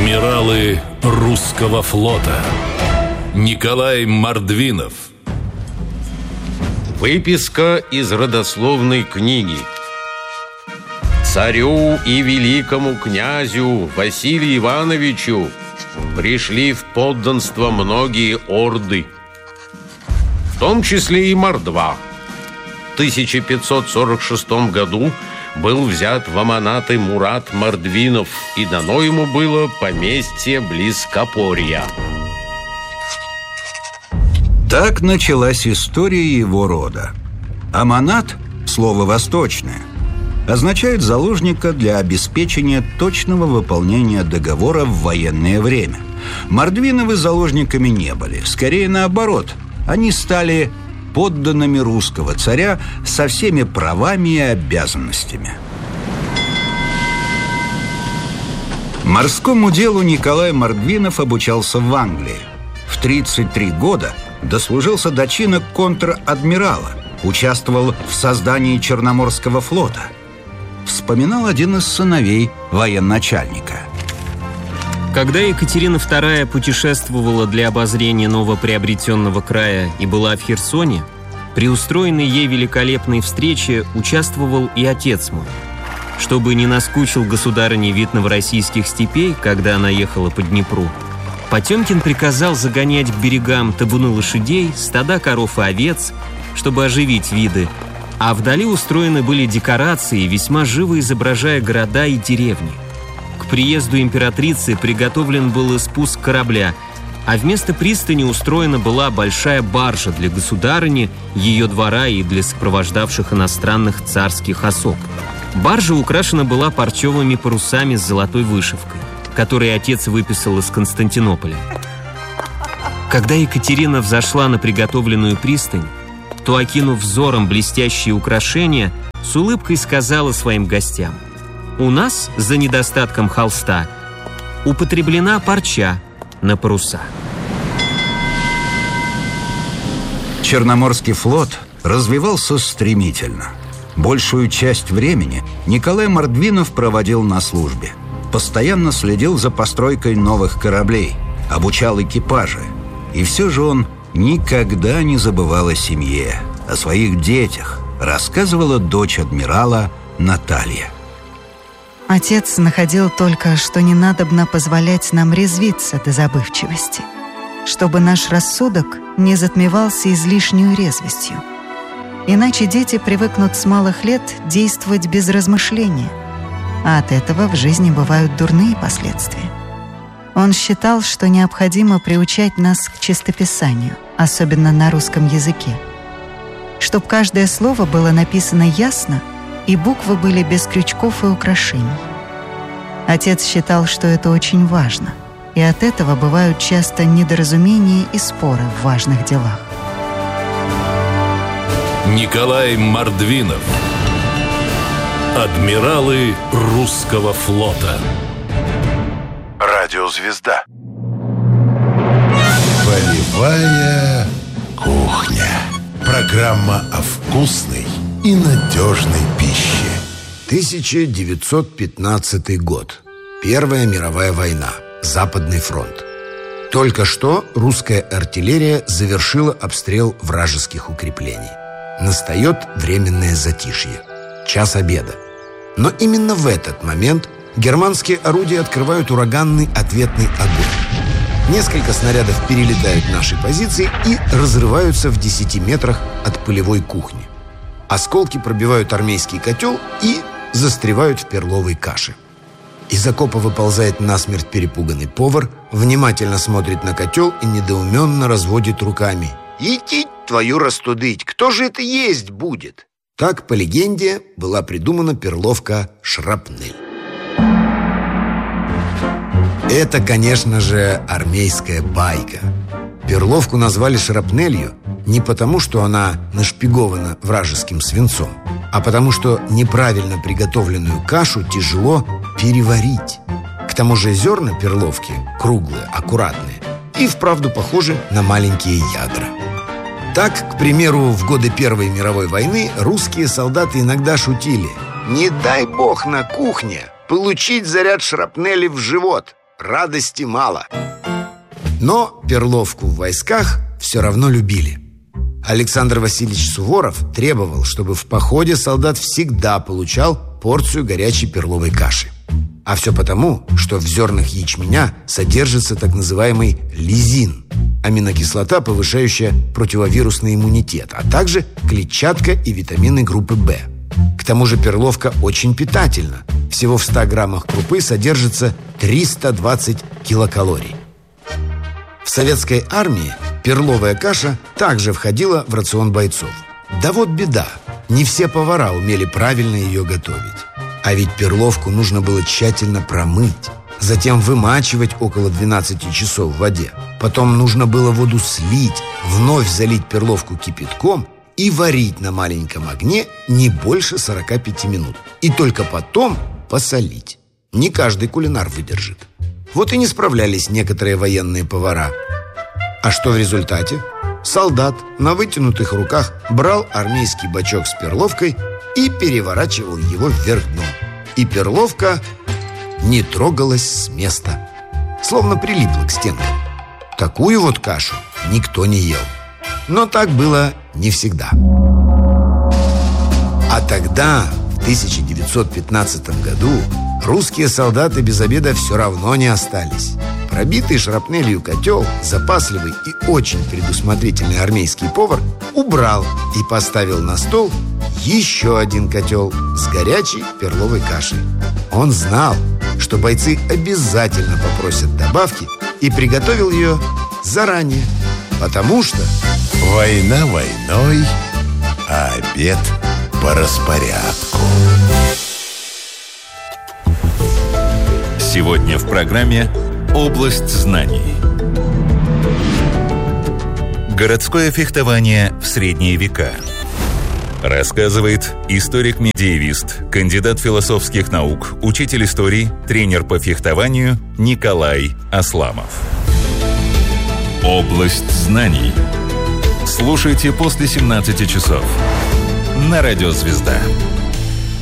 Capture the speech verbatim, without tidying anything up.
Адмиралы русского флота. Николай Мордвинов. Выписка из родословной книги. Царю и великому князю Василию Ивановичу пришли в подданство многие орды, в том числе и Мордва. В тысяча пятьсот сорок шестом году был взят в аманаты Мурат Мордвинов, и дано ему было поместье близ Копорья. Так началась история его рода. Аманат, слово восточное, означает заложника для обеспечения точного выполнения договора в военное время. Мордвиновы заложниками не были, скорее наоборот. Они стали подданными русского царя со всеми правами и обязанностями. Морскому делу Николай Мордвинов обучался в Англии. В тридцать три года дослужился до чина контр-адмирала, участвовал в создании Черноморского флота. Вспоминал один из сыновей военачальника. Когда Екатерина вторая путешествовала для обозрения новоприобретенного края и была в Херсоне, при устроенной ей великолепной встрече участвовал и отец мой. Чтобы не наскучил государыне вид новороссийских степей, когда она ехала по Днепру, Потемкин приказал загонять к берегам табуны лошадей, стада коров и овец, чтобы оживить виды, а вдали устроены были декорации, весьма живо изображая города и деревни. К приезду императрицы приготовлен был и спуск корабля, а вместо пристани устроена была большая баржа для государыни, ее двора и для сопровождавших иностранных царских особ. Баржа украшена была парчевыми парусами с золотой вышивкой, которые отец выписал из Константинополя. Когда Екатерина взошла на приготовленную пристань, то, окинув взором блестящие украшения, с улыбкой сказала своим гостям: «У нас, за недостатком холста, употреблена парча на паруса». Черноморский флот развивался стремительно. Большую часть времени Николай Мордвинов проводил на службе. Постоянно следил за постройкой новых кораблей, обучал экипажи. И все же он никогда не забывал о семье, о своих детях, рассказывала дочь адмирала Наталья. Отец находил только, что не надобно позволять нам резвиться до забывчивости, чтобы наш рассудок не затмевался излишнюю резвостью. Иначе дети привыкнут с малых лет действовать без размышления, а от этого в жизни бывают дурные последствия. Он считал, что необходимо приучать нас к чистописанию, особенно на русском языке, чтоб каждое слово было написано ясно и буквы были без крючков и украшений. Отец считал, что это очень важно, и от этого бывают часто недоразумения и споры в важных делах. Николай Мордвинов. Адмиралы русского флота. Радиозвезда. Полевая кухня. Программа о вкусной и надежной пище. тысяча девятьсот пятнадцатый год. Первая мировая война. Западный фронт. Только что русская артиллерия завершила обстрел вражеских укреплений. Настает временное затишье. Час обеда. Но именно в этот момент германские орудия открывают ураганный ответный огонь. Несколько снарядов перелетают наши позиции и разрываются в десяти метрах от полевой кухни. Осколки пробивают армейский котел и застревают в перловой каше. Из окопа выползает насмерть перепуганный повар, внимательно смотрит на котел и недоуменно разводит руками. «Етить твою растудыть! Кто же это есть будет?» Так, по легенде, была придумана перловка «Шрапнель». Это, конечно же, армейская байка. Перловку назвали шрапнелью не потому, что она нашпигована вражеским свинцом, а потому что неправильно приготовленную кашу тяжело переварить. К тому же зерна перловки круглые, аккуратные и вправду похожи на маленькие ядра. Так, к примеру, в годы Первой мировой войны русские солдаты иногда шутили: «Не дай бог на кухне получить заряд шрапнели в живот». радости мало. Но перловку в войсках все равно любили. Александр Васильевич Суворов требовал, чтобы в походе солдат всегда получал порцию горячей перловой каши. А все потому, что в зернах ячменя содержится так называемый лизин – аминокислота, повышающая противовирусный иммунитет, а также клетчатка и витамины группы В. К тому же перловка очень питательна. Всего в ста граммах крупы содержится триста двадцать килокалорий. В советской армии перловая каша также входила в рацион бойцов. Да вот беда, не все повара умели правильно ее готовить. А ведь перловку нужно было тщательно промыть, затем вымачивать около двенадцати часов в воде. Потом нужно было воду слить, вновь залить перловку кипятком и варить на маленьком огне не больше сорока пяти минут. И только потом посолить. Не каждый кулинар выдержит. Вот и не справлялись некоторые военные повара. А что в результате? Солдат на вытянутых руках брал армейский бачок с перловкой и переворачивал его вверх дном. И перловка не трогалась с места, словно прилипла к стенкам. Такую вот кашу никто не ел. Но так было не всегда. А тогда, в тысяча девятьсот пятнадцатом году, русские солдаты без обеда все равно не остались. Пробитый шрапнелью котел запасливый и очень предусмотрительный армейский повар убрал и поставил на стол еще один котел с горячей перловой кашей. Он знал, что бойцы обязательно попросят добавки, и приготовил ее заранее, потому что война войной, а обед по распорядку. Сегодня в программе «Область знаний». Городское фехтование в средние века. Рассказывает историк-медиевист, кандидат философских наук, учитель истории, тренер по фехтованию Николай Асламов. «Область знаний». Слушайте после семнадцати часов на Радио «Звезда».